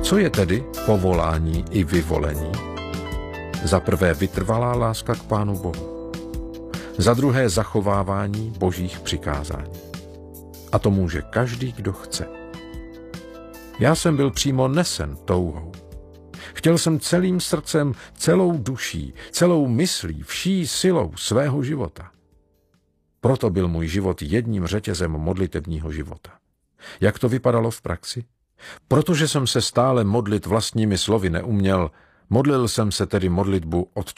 Co je tedy povolání i vyvolení? Za prvé vytrvalá láska k Pánu Bohu. Za druhé zachovávání Božích přikázání. A to může každý, kdo chce. Já jsem byl přímo nesen touhou. Chtěl jsem celým srdcem, celou duší, celou myslí, vší silou svého života. Proto byl můj život jedním řetězem modlitebního života. Jak to vypadalo v praxi? Protože jsem se stále modlit vlastními slovy neuměl, modlil jsem se tedy modlitbu Otče